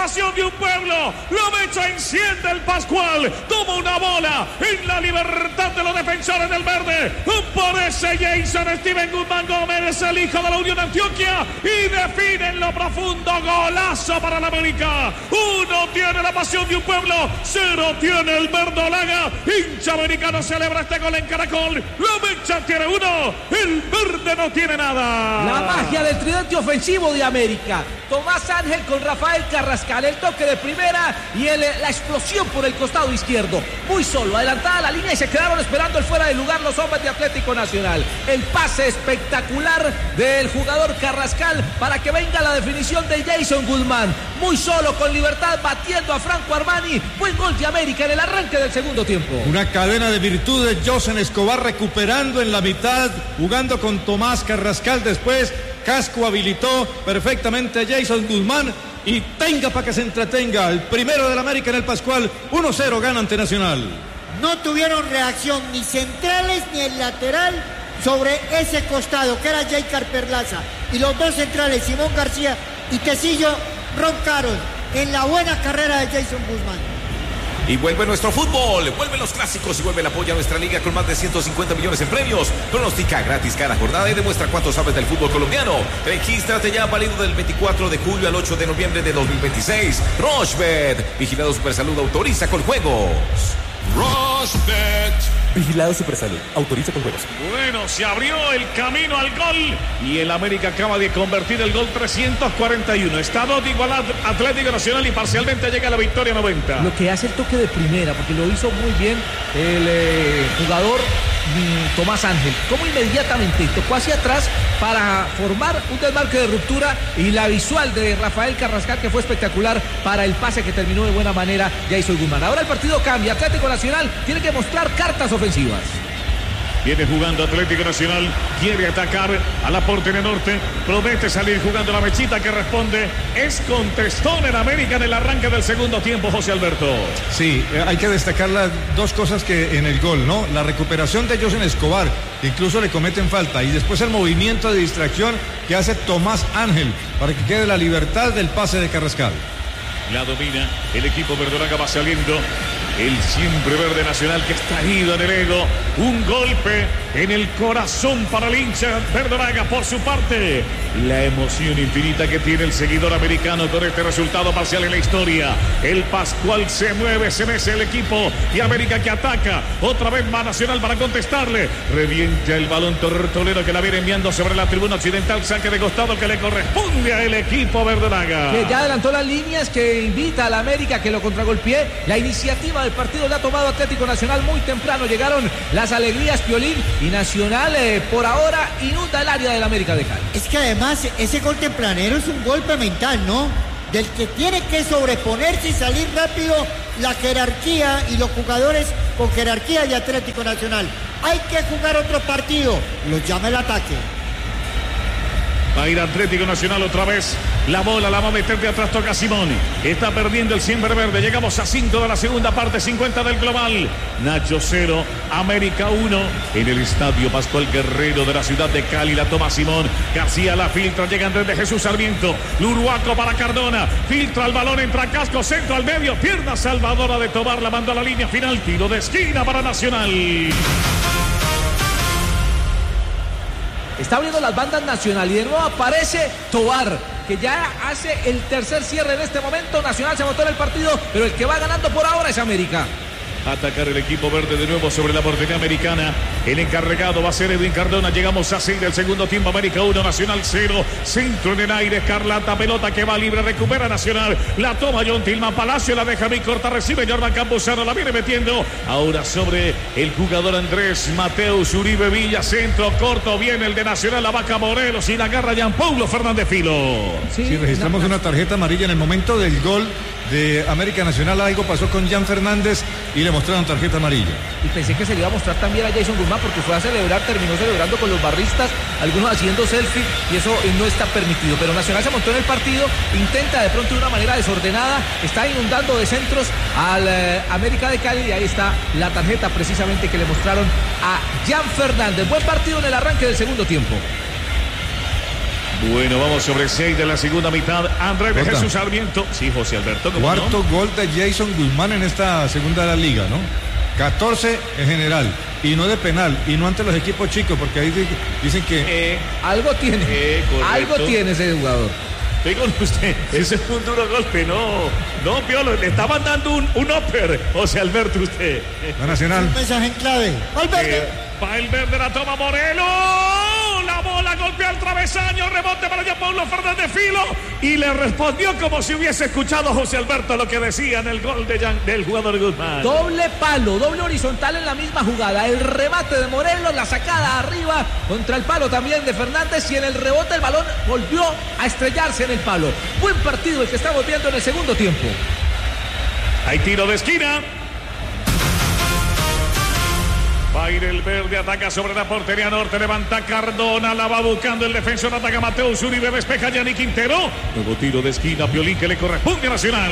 pasión de un pueblo. La mecha enciende el Pascual. Toma una bola en la libertad de los defensores del verde. Aparece Jason Steven Guzmán Gómez, el hijo de la Unión Antioquia, y define en lo profundo. Golazo para la América. 1 tiene la pasión de un pueblo, 0 tiene el verdolaga. Hincha americano celebra este gol en Caracol. La mecha tiene 1, el verde no tiene nada. La magia del tridente ofensivo de América. Tomás Ángel con Rafael Carrascal, el toque de primera y la explosión por el costado izquierdo. Muy solo, adelantada la línea y se quedaron esperando el fuera de lugar los hombres de Atlético Nacional. El pase espectacular del jugador Carrascal para que venga la definición de Jason Guzmán. Muy solo, con libertad, batiendo a Franco Armani. Buen gol de América en el arranque del segundo tiempo. Una cadena de virtudes. Josen Escobar recuperando en la mitad, jugando con Tomás Carrascal después. Casco habilitó perfectamente a Jason Guzmán y tenga para que se entretenga. El primero del América en el Pascual. 1-0 gana ante Nacional. No tuvieron reacción ni centrales ni el lateral sobre ese costado que era Jaycar Perlaza, y los dos centrales, Simón García y Tecillo, roncaron en la buena carrera de Jason Guzmán. Y vuelve nuestro fútbol, vuelven los clásicos y vuelve el apoyo a nuestra liga con más de 150 millones en premios. Pronostica gratis cada jornada y demuestra cuánto sabes del fútbol colombiano. Regístrate ya, válido del 24 de julio al 8 de noviembre de 2026. Rochbet, vigilado Supersalud, autoriza con juegos. Rochbet, vigilado Supersalud, autoriza con juegos. Bueno, se abrió el camino al gol y el América acaba de convertir el gol 341. Está 2 de igualdad Atlético Nacional y parcialmente llega a la victoria 90. Lo que hace el toque de primera, porque lo hizo muy bien el jugador Tomás Ángel. Como inmediatamente tocó hacia atrás para formar un desmarque de ruptura, y la visual de Rafael Carrascal, que fue espectacular para el pase que terminó de buena manera Jason Guzmán. Ahora el partido cambia. Atlético Nacional tiene que mostrar cartas ofensivas. Viene jugando Atlético Nacional, quiere atacar a la portería norte, promete salir jugando la mechita, que responde, es contestón en América en el arranque del segundo tiempo, José Alberto. Sí, hay que destacar las dos cosas que en el gol, ¿no? La recuperación de Josen Escobar, incluso le cometen falta, y después el movimiento de distracción que hace Tomás Ángel para que quede la libertad del pase de Carrascal. La domina el equipo verdolaga, va saliendo el siempre verde Nacional, que está ido en el ego. Un golpe en el corazón para el hincha verdolaga. Por su parte, la emoción infinita que tiene el seguidor americano con este resultado parcial en la historia. El Pascual se mueve, se mece el equipo y América que ataca. Otra vez va Nacional para contestarle. Revienta el balón tortolero que la viene enviando sobre la tribuna occidental. Saque de costado que le corresponde al equipo verdolaga. Que ya adelantó las líneas, que invita a la América que lo contragolpee. La iniciativa del partido la ha tomado Atlético Nacional muy temprano. Llegaron las alegrías, Piolín, y Nacional por ahora inunda el área del América de Cali. Es que además ese gol tempranero es un golpe mental, ¿no? Del que tiene que sobreponerse y salir rápido la jerarquía y los jugadores con jerarquía de Atlético Nacional. Hay que jugar otro partido, los llama el ataque. Va a ir Atlético Nacional otra vez. La bola la va a meter de atrás, toca Simón. Está perdiendo el siempre verde. Llegamos a 5 de la segunda parte, 50 del global. Nacho 0, América 1. En el estadio Pascual Guerrero de la ciudad de Cali. La toma Simón. García la filtra. Llega Andrés de Jesús Sarmiento. Luruaco para Cardona. Filtra el balón, entra Casco. Centro al medio. Pierna salvadora de Tobar. La mandó a la línea final. Tiro de esquina para Nacional. Está abriendo las bandas Nacional y de nuevo aparece Tobar, que ya hace el tercer cierre en este momento. Nacional se montó en el partido, pero el que va ganando por ahora es América. Atacar el equipo verde de nuevo sobre la portería americana. El encargado va a ser Edwin Cardona. Llegamos a 6 del segundo tiempo. América 1, Nacional 0. Centro en el aire. Escarlata, pelota que va libre. Recupera Nacional. La toma John Tilman. Palacio la deja muy corta. Recibe Jordan Campuzano. La viene metiendo. Ahora sobre el jugador Andrés Mateus Uribe Villa. Centro corto. Viene el de Nacional. La vaca Morelos. Y la agarra Jean Paulo Fernández Filo. Sí, registramos una tarjeta amarilla en el momento del gol de América Nacional. Algo pasó con Jan Fernández y le mostraron tarjeta amarilla. Y pensé que se le iba a mostrar también a Jason Guzmán, porque fue a celebrar, terminó celebrando con los barristas, algunos haciendo selfie, y eso no está permitido. Pero Nacional se montó en el partido, intenta de pronto de una manera desordenada, está inundando de centros al América de Cali, y ahí está la tarjeta precisamente que le mostraron a Jan Fernández. Buen partido en el arranque del segundo tiempo. Bueno, vamos sobre 6 de la segunda mitad. Andrés de Jesús Sarmiento. Sí, José Alberto. Cuarto gol de Jason Guzmán en esta segunda de la liga, ¿no? 14 en general. Y no de penal. Y no ante los equipos chicos, porque ahí dicen que... algo tiene. Algo tiene ese jugador. Estoy con usted. Ese es un duro golpe. No, Piolo. Le está mandando un upper. José Alberto, usted. La Nacional. Un mensaje en clave. Valverde la toma Morelos. La bola golpea al travesaño, rebote para Paulo Fernández Filo y le respondió como si hubiese escuchado José Alberto lo que decía en el gol del jugador Guzmán. Doble palo, doble horizontal en la misma jugada. El remate de Morelos, la sacada arriba contra el palo también de Fernández y en el rebote el balón volvió a estrellarse en el palo. Buen partido el que estamos viendo en el segundo tiempo. Hay tiro de esquina. Va a ir el verde, ataca sobre la portería norte, levanta Cardona, la va buscando el defensor, ataca Mateus Uribe, despeja Gianni Quintero. Nuevo tiro de esquina, Piolín, que le corresponde a Nacional.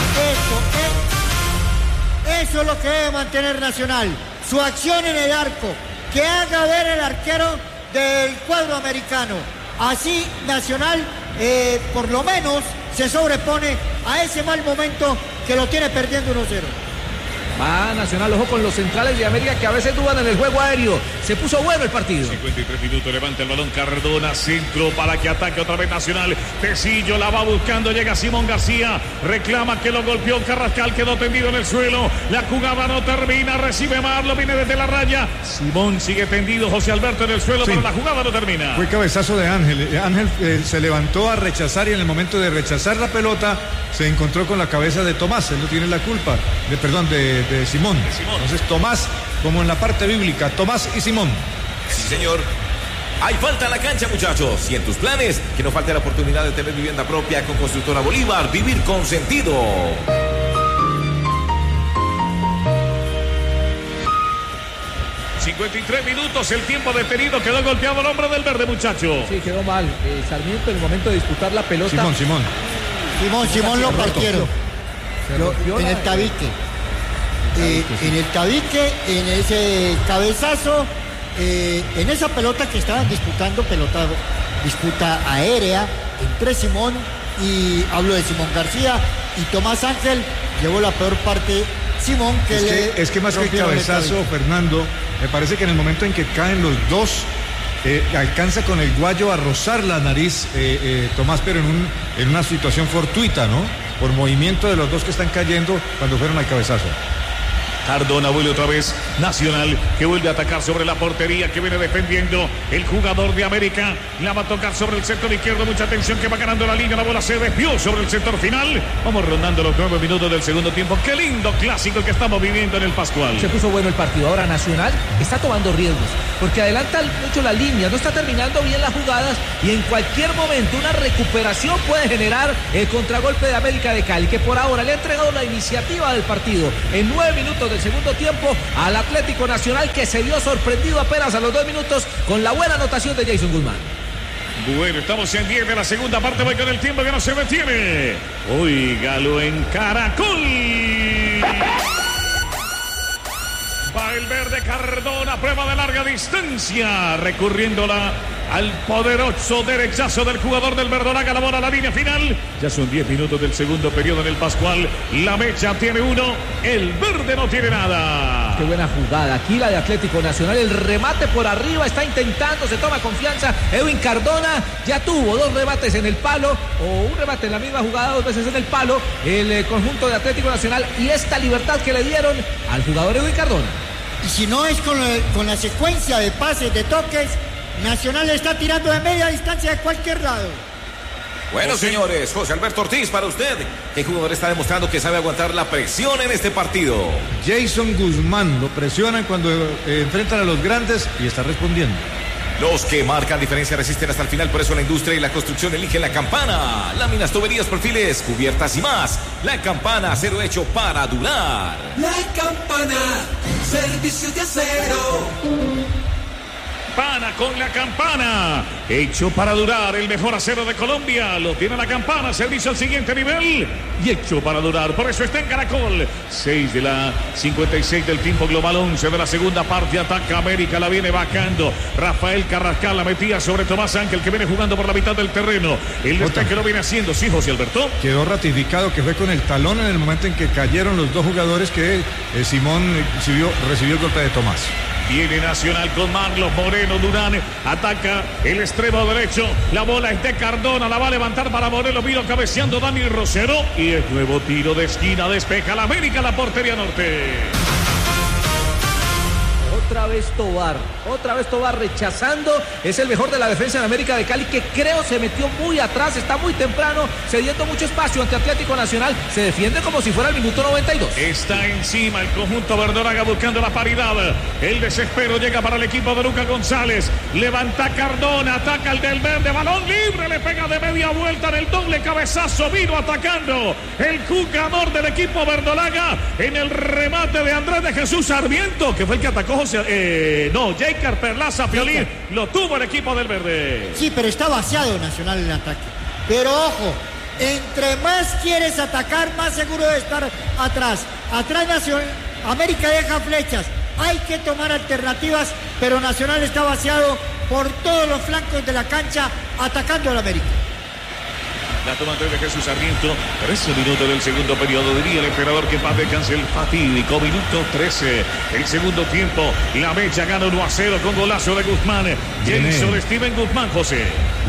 Eso es lo que debe mantener Nacional, su acción en el arco, que haga ver el arquero del cuadro americano. Así Nacional, por lo menos, se sobrepone a ese mal momento que lo tiene perdiendo 1-0. Va Nacional, ojo con los centrales de América que a veces dudan en el juego aéreo. Se puso bueno el partido. 53 minutos, levanta el balón Cardona, centro para que ataque otra vez Nacional. Tecillo la va buscando, llega Simón García, reclama que lo golpeó Carrascal, quedó tendido en el suelo. La jugada no termina, recibe Marlo, viene desde la raya. Simón sigue tendido, José Alberto en el suelo, sí, pero la jugada no termina. Fue cabezazo de Ángel. Ángel se levantó a rechazar y en el momento de rechazar la pelota se encontró con la cabeza de Tomás. Él no tiene la culpa, de Simón. Entonces Tomás, como en la parte bíblica, Tomás y Simón. Sí, señor. Hay falta en la cancha, muchachos. Y en tus planes, que no falte la oportunidad de tener vivienda propia con Constructora Bolívar. Vivir con sentido. 53 minutos, el tiempo detenido, quedó golpeado el hombre del verde, muchacho. Sí, quedó mal. Sarmiento en el momento de disputar la pelota. Simón lo partieron. En el tabique. En el tabique, en ese cabezazo, en esa pelota que estaban disputando, disputa aérea entre Simón y hablo de Simón García y Tomás Ángel, llevó la peor parte Simón es que más que el cabezazo, Fernando, me parece que en el momento en que caen los dos alcanza con el guayo a rozar la nariz Tomás, pero en una situación fortuita, ¿no? Por movimiento de los dos que están cayendo cuando fueron al cabezazo. Cardona vuelve otra vez, Nacional, que vuelve a atacar sobre la portería, que viene defendiendo el jugador de América, la va a tocar sobre el sector izquierdo, mucha atención que va ganando la línea, la bola se desvió sobre el sector final, vamos rondando los 9 minutos del segundo tiempo, qué lindo clásico que estamos viviendo en el Pascual. Se puso bueno el partido, ahora Nacional está tomando riesgos, porque adelanta mucho la línea, no está terminando bien las jugadas y en cualquier momento una recuperación puede generar el contragolpe de América de Cali, que por ahora le ha entregado la iniciativa del partido en 9 minutos del segundo tiempo al Atlético Nacional, que se vio sorprendido apenas a los 2 minutos con la buena anotación de Jason Guzmán. Bueno, estamos en 10 de la segunda parte, voy con el tiempo que no se detiene. Óigalo en Caracol. Va el verde Cardona, prueba de larga distancia, recurriéndola al poderoso derechazo del jugador del Verdolaga, la bola a la línea final. Ya son 10 minutos del segundo periodo en el Pascual. La Mecha tiene 1, el verde no tiene nada. Qué buena jugada, aquí la de Atlético Nacional, el remate por arriba, está intentando, se toma confianza. Edwin Cardona ya tuvo 2 remates en el palo, o un remate en la misma jugada, 2 veces en el palo, el conjunto de Atlético Nacional, y esta libertad que le dieron al jugador Edwin Cardona. Y si no es con la secuencia de pases, de toques, Nacional está tirando de media distancia de cualquier lado. Bueno, señores, José Alberto Ortiz, para usted, ¿qué jugador está demostrando que sabe aguantar la presión en este partido? Jason Guzmán, lo presionan cuando enfrentan a los grandes y está respondiendo. Los que marcan diferencia resisten hasta el final, por eso la industria y la construcción eligen La Campana. Láminas, tuberías, perfiles, cubiertas y más. La Campana, acero hecho para durar. La Campana, servicios de acero. con la campana. Hecho para durar, el mejor acero de Colombia. Lo tiene la campana, servicio al siguiente nivel. Y hecho para durar, por eso está en Caracol. 6 de la 56 del tiempo global, 11 de la segunda parte. Ataca América, la viene bajando. Rafael Carrascal la metía sobre Tomás Ángel, que viene jugando por la mitad del terreno. El despeje lo viene haciendo, sí, José Alberto. Quedó ratificado que fue con el talón en el momento en que cayeron los dos jugadores que Simón recibió el golpe de Tomás. Viene Nacional con Marlos Moreno. Durán ataca el extremo derecho. La bola es de Cardona. La va a levantar para Moreno. Vino cabeceando Dani Rosero. Y el nuevo tiro de esquina. Despeja la América, la portería norte. Otra vez Tobar rechazando. Es el mejor de la defensa en América de Cali, que creo se metió muy atrás, está muy temprano, cediendo mucho espacio ante Atlético Nacional. Se defiende como si fuera el minuto 92. Está encima el conjunto verdolaga buscando la paridad. El desespero llega para el equipo de Lucas González. Levanta Cardona, ataca el del verde, balón libre, le pega de media vuelta en el doble cabezazo. Vino atacando el jugador del equipo verdolaga en el remate de Andrés de Jesús Sarmiento, que fue el que atacó Jaker Perlaza Piolín. Lo tuvo el equipo del verde. Sí, pero está vaciado Nacional en el ataque. Pero ojo, entre más quieres atacar, más seguro de estar atrás. Atrás Nacional, América deja flechas. Hay que tomar alternativas, pero Nacional está vaciado por todos los flancos de la cancha, atacando al América. La toma de Jesús Sarmiento. 13 minutos del segundo periodo. Diría el emperador que paz descanse el fatídico minuto 13. El segundo tiempo. La Mecha gana 1-0 con golazo de Guzmán. Jason Steven Guzmán, José.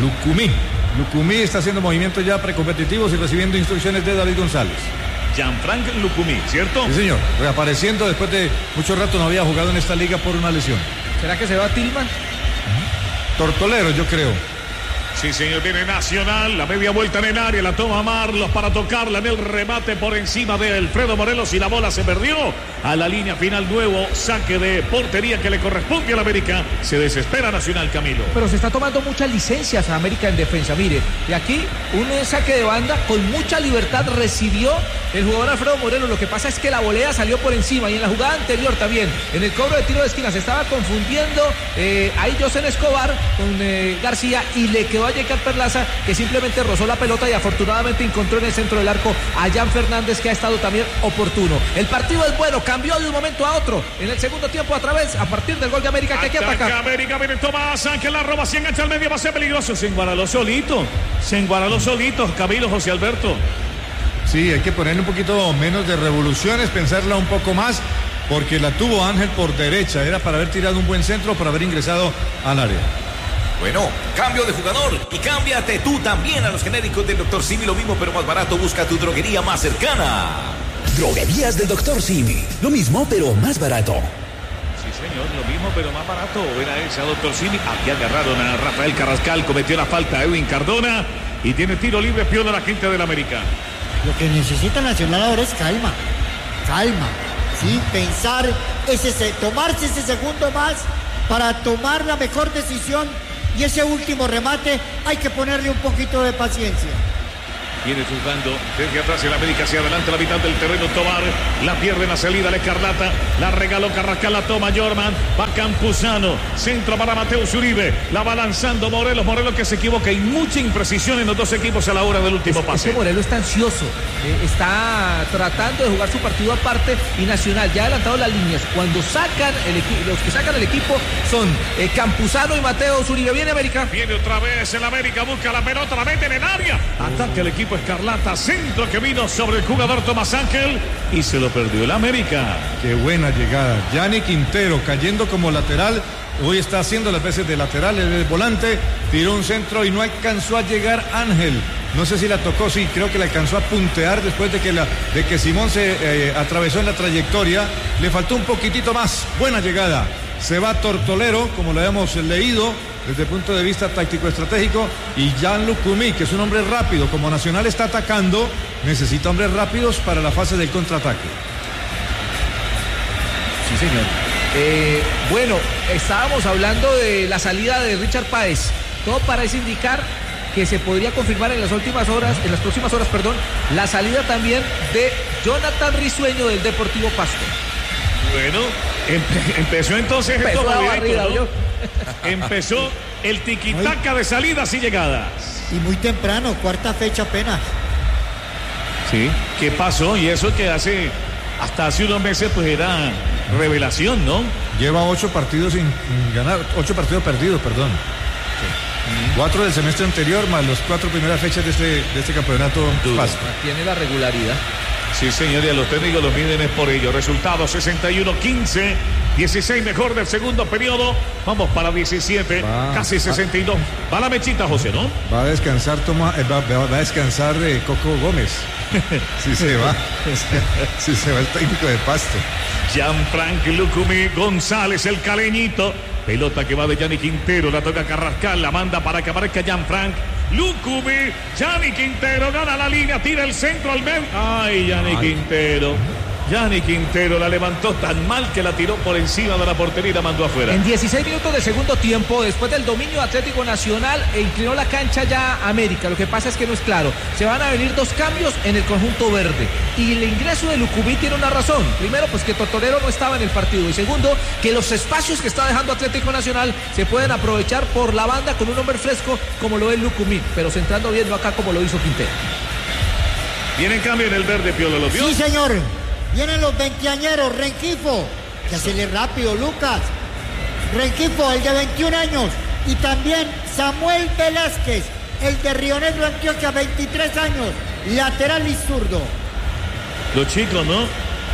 Lucumí está haciendo movimientos ya precompetitivos y recibiendo instrucciones de David González. Gianfranco Lucumí, ¿cierto? Sí, señor. Reapareciendo después de mucho rato, no había jugado en esta liga por una lesión. ¿Será que se va Tillman? Tortolero, yo creo. Sí, señor, viene Nacional, la media vuelta en el área, la toma Marlos para tocarla en el remate por encima de Alfredo Morelos y la bola se perdió. A la línea final, nuevo saque de portería que le corresponde a la América. Se desespera Nacional, Camilo. Pero se está tomando muchas licencias a América en defensa. Mire, de aquí un saque de banda con mucha libertad recibió el jugador Alfredo Morelos. Lo que pasa es que la volea salió por encima y en la jugada anterior también, en el cobro de tiro de esquina, se estaba confundiendo ahí José Escobar con García y le quedó a Jaker Perlaza, que simplemente rozó la pelota y afortunadamente encontró en el centro del arco a Jan Fernández, que ha estado también oportuno. El partido es bueno, cambió de un momento a otro en el segundo tiempo a partir del gol de América, que hay que atacar. América, viene Tomás Ángel, la roba, se engancha al medio, va a ser peligroso. Se enguaraló solito, Camilo, José Alberto. Sí, hay que ponerle un poquito menos de revoluciones, pensarla un poco más, porque la tuvo Ángel por derecha. Era para haber tirado un buen centro, para haber ingresado al área. Bueno, cambio de jugador y cámbiate tú también a los genéricos del Dr. Simi, lo mismo pero más barato. Busca tu droguería más cercana. Droguerías del Dr. Simi, lo mismo pero más barato. Sí, señor, lo mismo pero más barato. Era esa, Dr. Simi. Aquí agarraron a Rafael Carrascal, cometió la falta a Edwin Cardona y tiene tiro libre, piola la gente del América. Lo que necesita Nacional ahora es calma, sí, pensar, tomarse ese segundo más para tomar la mejor decisión. Y ese último remate hay que ponerle un poquito de paciencia. Viene jugando desde atrás el América hacia adelante, la mitad del terreno. Tobar la pierde en la salida, la Escarlata, la regaló Carrascal, la toma Jorman, va Campuzano, centro para Mateus Uribe, la va lanzando Morelos que se equivoca y mucha imprecisión en los dos equipos a la hora del último pase. Ese Morelos está ansioso, está tratando de jugar su partido aparte y Nacional ya ha adelantado las líneas. Cuando sacan los que sacan el equipo son Campuzano y Mateus Uribe. Viene América. Viene otra vez el América, busca la pelota, la mete en el área, ataca el equipo Escarlata, centro que vino sobre el jugador Tomás Ángel y se lo perdió el América. Qué buena llegada. Gianni Quintero cayendo como lateral. Hoy está haciendo las veces de lateral, el volante, tiró un centro y no alcanzó a llegar Ángel. No sé si la tocó, sí, creo que la alcanzó a puntear después de que Simón se atravesó en la trayectoria. Le faltó un poquitito más. Buena llegada. Se va Tortolero, como lo habíamos leído, desde el punto de vista táctico-estratégico, y Jan Lucumí, que es un hombre rápido. Como Nacional está atacando, necesita hombres rápidos para la fase del contraataque. Sí, señor. Bueno, estábamos hablando de la salida de Richard Páez. Todo parece indicar que se podría confirmar en las próximas horas, la salida también de Jonathan Risueño del Deportivo Pasto. Bueno, empezó entonces esto movidito, ¿no? Empezó el tiquitaca de salidas y llegadas. Y muy temprano, cuarta fecha apenas. Sí, ¿qué pasó? Y eso que hasta hace unos meses pues era revelación, ¿no? Lleva 8 partidos sin ganar, 8 partidos perdidos, perdón. 4 del semestre anterior más los 4 primeras fechas de este campeonato. Tiene la regularidad. Sí, señor, y a los técnicos los miden es por ello. Resultado 61-15, 16 mejor del segundo periodo. Vamos para 17, casi 62. Va la mechita, José, ¿no? Va a descansar va a descansar Coco Gómez. Sí se va. Sí se va el técnico de Pasto. Gianfranco Lucumí González, el caleñito. Pelota que va de Gianni Quintero, la toca Carrascal, la manda para que aparezca Gianfranco Lucumí. Gianni Quintero gana la línea, tira el centro al medio. Ay, Gianni Quintero. Gianni Quintero la levantó tan mal que la tiró por encima de la portería y la mandó afuera. En 16 minutos de segundo tiempo, después del dominio Atlético Nacional, inclinó la cancha ya América. Lo que pasa es que no es claro. Se van a venir 2 cambios en el conjunto verde. Y el ingreso de Lucumí tiene una razón. Primero, pues que Tortorero no estaba en el partido. Y segundo, que los espacios que está dejando Atlético Nacional se pueden aprovechar por la banda con un hombre fresco como lo es Lucumí. Pero centrando bien, no acá como lo hizo Quintero. ¿Viene cambio en el verde, Piolo? ¿Lo vio? Sí, señor. Vienen los veinteañeros, Rengifo, que hacele rápido, Lucas. Rengifo, el de 21 años. Y también Samuel Velázquez, el de Río Negro, Antioquia, 23 años. Lateral y zurdo. Los chicos, ¿no?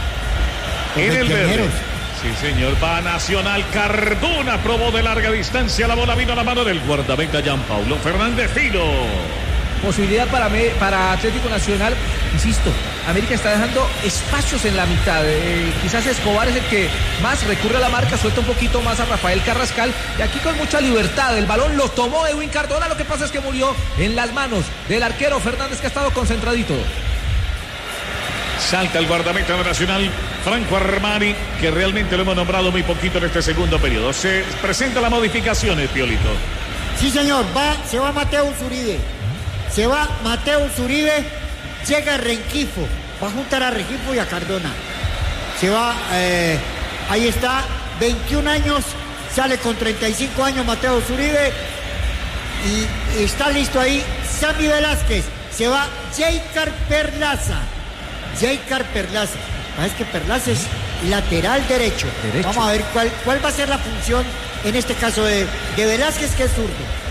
En el verde. Sí, señor. Va Nacional. Cardona probó de larga distancia. La bola vino a la mano del guardameta Gianpaulo Fernández Fino. Posibilidad para Atlético Nacional, insisto, América está dejando espacios en la mitad. Quizás Escobar es el que más recurre a la marca, suelta un poquito más a Rafael Carrascal y aquí con mucha libertad. El balón lo tomó Edwin Cardona, lo que pasa es que murió en las manos del arquero Fernández, que ha estado concentradito. Salta el guardameta de Nacional, Franco Armani, que realmente lo hemos nombrado muy poquito en este segundo periodo. Se presentan las modificaciones, Piolito. Sí, señor, se va Mateus Uribe. Se va Mateus Uribe, llega Rengifo, va a juntar a Rengifo y a Cardona. Se va, ahí está, 21 años, sale con 35 años Mateus Uribe y está listo ahí Sammy Velázquez. Se va Jeicar Perlaza. Es que Perlaza es lateral derecho. Vamos a ver cuál va a ser la función en este caso de Velázquez, que es zurdo.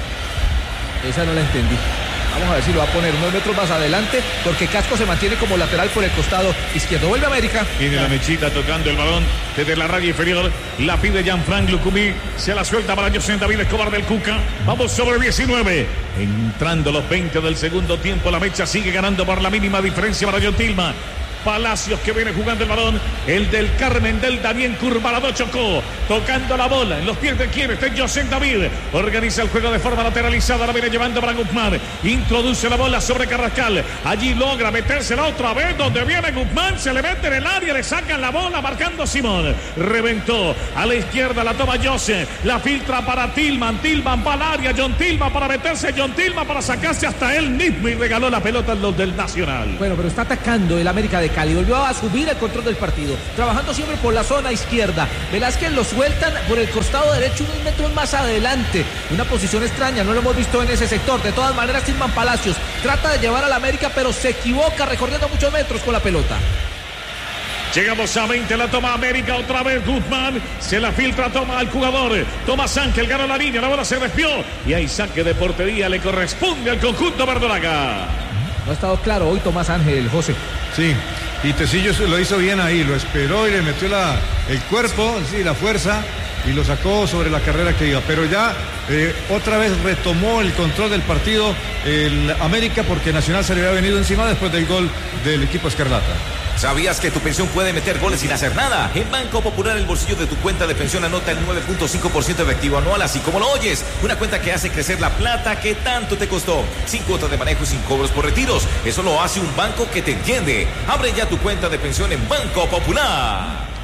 Esa no la entendí. Vamos a ver si lo va a poner unos metros más adelante, porque Casco se mantiene como lateral por el costado izquierdo. Vuelve América. Viene la mechita tocando el balón desde la raya inferior. La pide Gianfranco Lucumí. Se la suelta para José David Escobar del Cuca. Vamos sobre 19. Entrando los 20 del segundo tiempo. La mecha sigue ganando por la mínima diferencia para John Tilma. Palacios, que viene jugando el balón, el del Carmen del Daniel Curvarado, chocó, tocando la bola en los pies de quien está José David, organiza el juego de forma lateralizada, la viene llevando para Guzmán, introduce la bola sobre Carrascal, allí logra metérsela otra vez, donde viene Guzmán, se le mete en el área, le sacan la bola, marcando Simón, reventó, a la izquierda la toma José, la filtra para Tilman va al área, John Tilman para meterse, John Tilman para sacarse hasta él mismo y regaló la pelota a los del Nacional. Bueno, pero está atacando el América de Cali, volvió a subir el control del partido, trabajando siempre por la zona izquierda. Velázquez lo sueltan por el costado derecho unos metros más adelante, una posición extraña, no lo hemos visto en ese sector. De todas maneras, Tilman Palacios trata de llevar al América, pero se equivoca recorriendo muchos metros con la pelota. Llegamos a 20, la toma América, otra vez Guzmán, se la filtra, toma al jugador, Tomás Ángel, gana la línea, la bola se despió y hay saque de portería, le corresponde al conjunto verdolaga. No ha estado claro hoy Tomás Ángel, José. Sí, y Tecillo lo hizo bien ahí, lo esperó y le metió el cuerpo, sí, la fuerza, y lo sacó sobre la carrera que iba. Pero ya otra vez retomó el control del partido el América, porque Nacional se le había venido encima después del gol del equipo Escarlata. ¿Sabías que tu pensión puede meter goles sin hacer nada? En Banco Popular, el bolsillo de tu cuenta de pensión anota el 9.5% efectivo anual, así como lo oyes. Una cuenta que hace crecer la plata que tanto te costó. Sin cuotas de manejo y sin cobros por retiros. Eso lo hace un banco que te entiende. Abre ya tu cuenta de pensión en Banco Popular.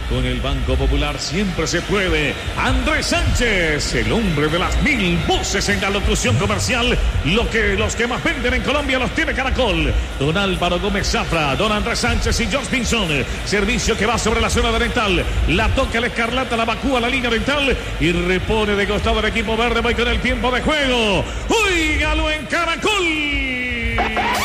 Con el Banco Popular siempre se puede. Andrés Sánchez, el hombre de las 1000 voces en la locución comercial. Los que más venden en Colombia los tiene Caracol. Don Álvaro Gómez Zafra, don Andrés Sánchez y George Pinzón. Servicio que va sobre la zona dental. La toca la escarlata, la vacúa la línea dental y repone de costado el equipo verde. Voy con el tiempo de juego. ¡Óigalo en Caracol!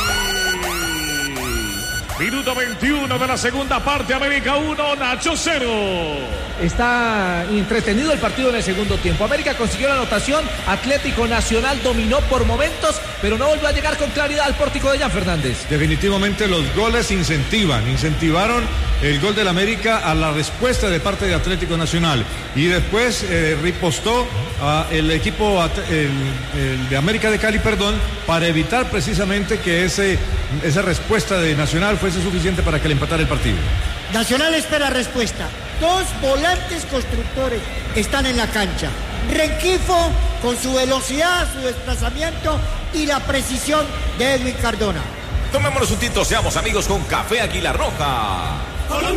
Minuto 21 de la segunda parte, América 1, Nacho 0. Está entretenido el partido en el segundo tiempo. América consiguió la anotación, Atlético Nacional dominó por momentos, pero no volvió a llegar con claridad al pórtico de Jan Fernández. Definitivamente los goles incentivaron el gol del América a la respuesta de parte de Atlético Nacional. Y después ripostó el equipo el de América de Cali, para evitar precisamente que esa respuesta de Nacional fuese suficiente para que le empatara el partido. Nacional espera respuesta. 2 volantes constructores están en la cancha. Rengifo con su velocidad, su desplazamiento y la precisión de Edwin Cardona. Tomémonos un tinto, seamos amigos con Café Águila Roja.